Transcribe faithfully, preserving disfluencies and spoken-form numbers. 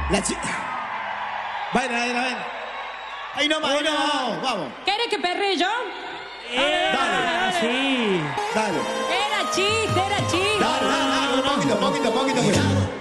La chica. Vayan, vayan, vayan. Ahí nomás, ahí nomás, vamos, vamos. ¿Quieres que perre yo? Eh, Dale. Sí. Dale. Era chiste, era chiste. Dale, dale, dale, un poquito, poquito, poquito.